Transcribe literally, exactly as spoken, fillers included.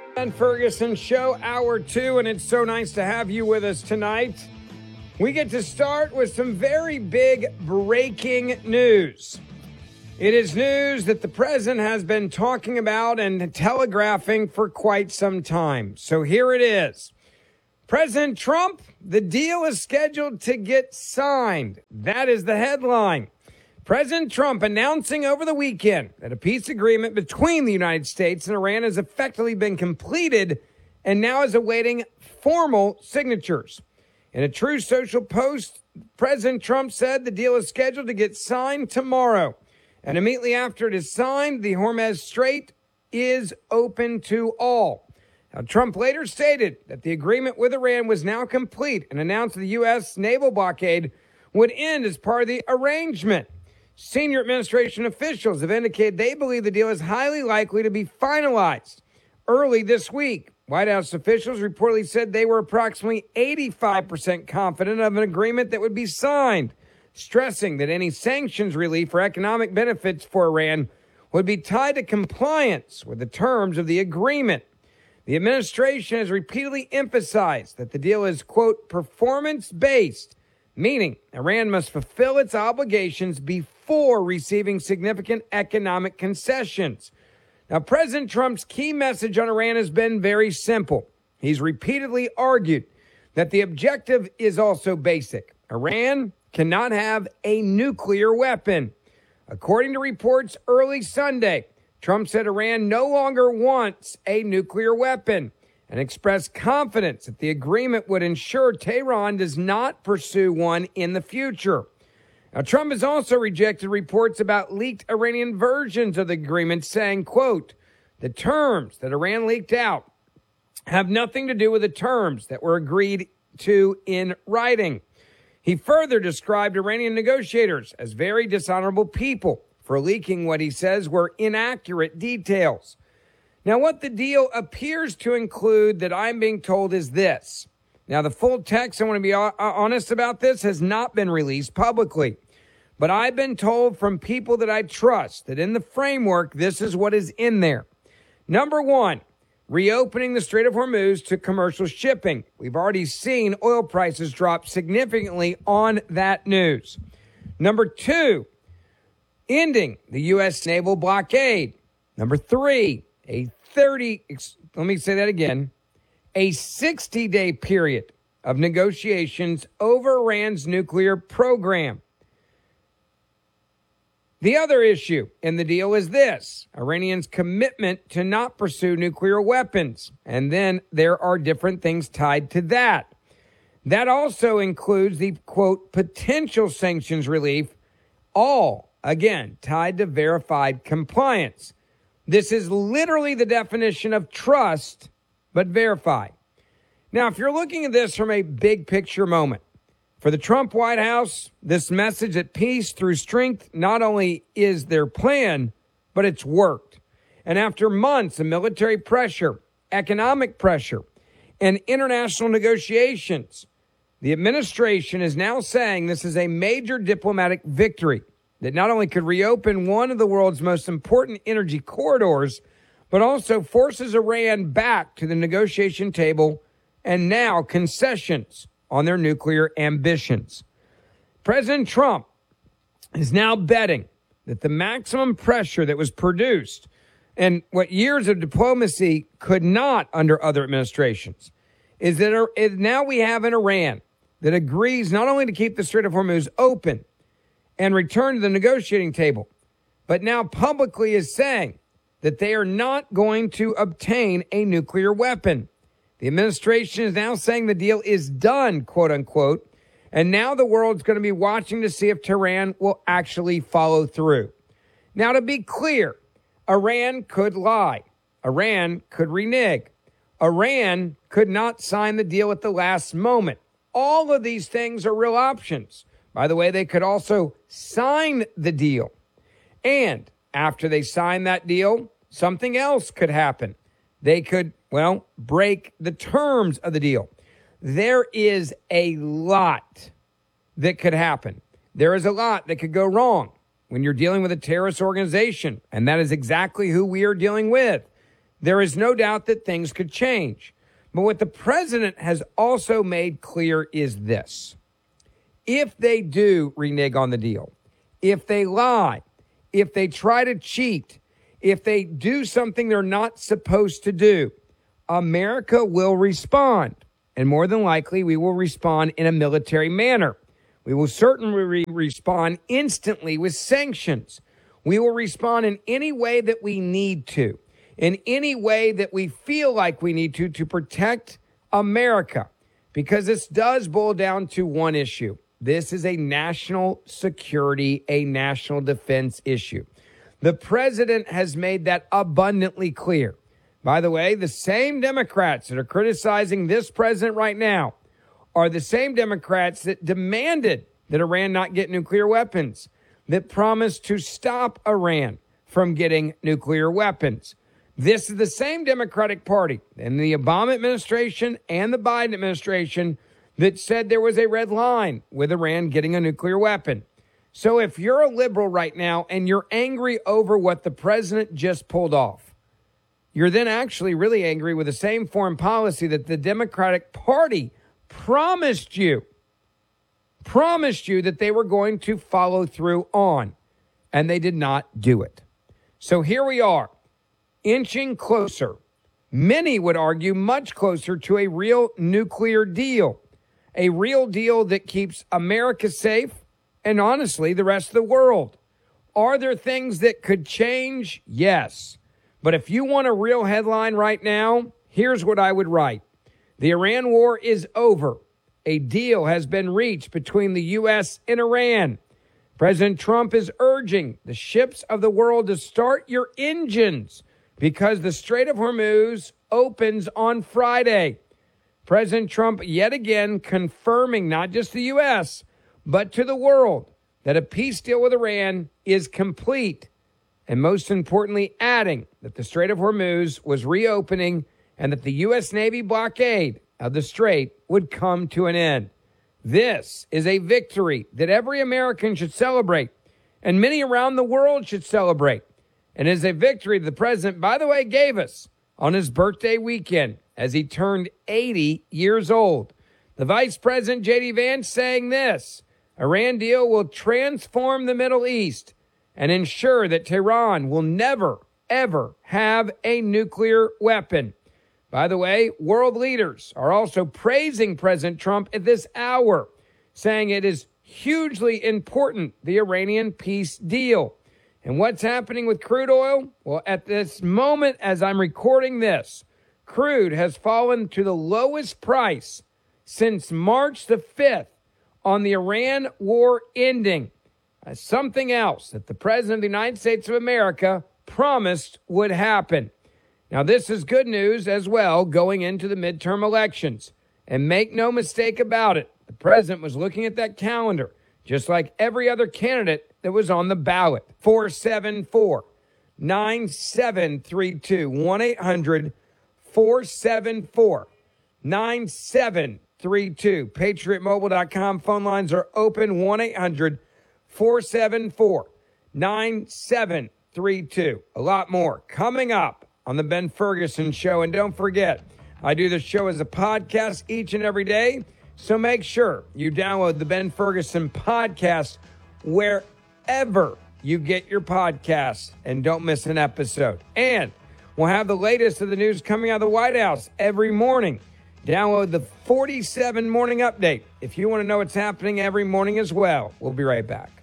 And Ferguson Show, hour two, and it's so nice to have you with us tonight. We get to start with some very big breaking news. It is news that the president has been talking about and telegraphing for quite some time. So here it is. President Trump, the deal is scheduled to get signed. That is the headline. President Trump announcing over the weekend that a peace agreement between the United States and Iran has effectively been completed and now is awaiting formal signatures. In a Truth Social post, President Trump said the deal is scheduled to get signed tomorrow. And immediately after it is signed, the Hormuz Strait is open to all. Now, Trump later stated that the agreement with Iran was now complete and announced the U S naval blockade would end as part of the arrangement. Senior administration officials have indicated they believe the deal is highly likely to be finalized early this week. White House officials reportedly said they were approximately eighty-five percent confident of an agreement that would be signed, stressing that any sanctions relief or economic benefits for Iran would be tied to compliance with the terms of the agreement. The administration has repeatedly emphasized that the deal is, quote, performance-based, meaning Iran must fulfill its obligations before receiving significant economic concessions. Now, President Trump's key message on Iran has been very simple. He's repeatedly argued that the objective is also basic. Iran cannot have a nuclear weapon. According to reports early Sunday, Trump said Iran no longer wants a nuclear weapon and expressed confidence that the agreement would ensure Tehran does not pursue one in the future. Now, Trump has also rejected reports about leaked Iranian versions of the agreement, saying, quote, the terms that Iran leaked out have nothing to do with the terms that were agreed to in writing. He further described Iranian negotiators as very dishonorable people for leaking what he says were inaccurate details. Now, what the deal appears to include that I'm being told is this. Now, the full text, I want to be honest about this, has not been released publicly. But I've been told from people that I trust that in the framework, this is what is in there. Number one, reopening the Strait of Hormuz to commercial shipping. We've already seen oil prices drop significantly on that news. Number two, ending the U S naval blockade. Number three, a thirty, let me say that again, a sixty-day period of negotiations over Iran's nuclear program. The other issue in the deal is this, Iranians' commitment to not pursue nuclear weapons. And then there are different things tied to that. That also includes the, quote, potential sanctions relief, all, again, tied to verified compliance. This is literally the definition of trust, but verified. Now, if you're looking at this from a big picture moment, for the Trump White House, this message that peace through strength not only is their plan, but it's worked. And after months of military pressure, economic pressure, and international negotiations, the administration is now saying this is a major diplomatic victory that not only could reopen one of the world's most important energy corridors, but also forces Iran back to the negotiation table and now concessions on their nuclear ambitions. President Trump is now betting that the maximum pressure that was produced and what years of diplomacy could not under other administrations is that is now we have an Iran that agrees not only to keep the Strait of Hormuz open and return to the negotiating table, but now publicly is saying that they are not going to obtain a nuclear weapon. The administration is now saying the deal is done, quote unquote, and now the world's going to be watching to see if Tehran will actually follow through. Now, to be clear, Iran could lie. Iran could renege. Iran could not sign the deal at the last moment. All of these things are real options. By the way, they could also sign the deal. And after they sign that deal, something else could happen. They could, well, break the terms of the deal. There is a lot that could happen. There is a lot that could go wrong when you're dealing with a terrorist organization. And that is exactly who we are dealing with. there is no doubt that things could change. But what the president has also made clear is this. If they do renege on the deal, if they lie, if they try to cheat, if they do something they're not supposed to do, America will respond. And more than likely, we will respond in a military manner. We will certainly re- respond instantly with sanctions. We will respond in any way that we need to, in any way that we feel like we need to, to protect America. Because this does boil down to one issue. This is a national security, a national defense issue. The president has made that abundantly clear. By the way, the same Democrats that are criticizing this president right now are the same Democrats that demanded that Iran not get nuclear weapons, that promised to stop Iran from getting nuclear weapons. This is the same Democratic Party in the Obama administration and the Biden administration that said there was a red line with Iran getting a nuclear weapon. So if you're a liberal right now and you're angry over what the president just pulled off, you're then actually really angry with the same foreign policy that the Democratic Party promised you, promised you that they were going to follow through on, and they did not do it. So here we are, inching closer. Many would argue much closer to a real nuclear deal, a real deal that keeps America safe and honestly the rest of the world. Are there things that could change? Yes. But if you want a real headline right now, here's what I would write. The Iran war is over. A deal has been reached between the U S and Iran. President Trump is urging the ships of the world to start your engines because the Strait of Hormuz opens on Friday. President Trump yet again confirming not just the U S, but to the world that a peace deal with Iran is complete. And most importantly, adding that the Strait of Hormuz was reopening and that the U S Navy blockade of the Strait would come to an end. This is a victory that every American should celebrate, and many around the world should celebrate. And is a victory the president, by the way, gave us on his birthday weekend as he turned eighty years old. The Vice President, J D Vance, saying this: Iran deal will transform the Middle East and ensure that Tehran will never, ever have a nuclear weapon. By the way, world leaders are also praising President Trump at this hour, saying it is hugely important, the Iranian peace deal. And what's happening with crude oil? Well, at this moment, as I'm recording this, crude has fallen to the lowest price since March the fifth on the Iran war ending. Uh, something else that the President of the United States of America promised would happen. Now, this is good news as well going into the midterm elections. And make no mistake about it, the president was looking at that calendar, just like every other candidate that was on the ballot. four seven four, nine seven three two, one eight hundred, four seven four, nine seven three two. Patriot Mobile dot com phone lines are open, one eight hundred, four seven four, nine seven three two. A lot more coming up on the Ben Ferguson Show. And don't forget, I do this show as a podcast each and every day. So make sure you download the Ben Ferguson podcast wherever you get your podcasts and don't miss an episode. And we'll have the latest of the news coming out of the White House every morning. Download the forty-seven Morning Update if you want to know what's happening every morning as well. We'll be right back.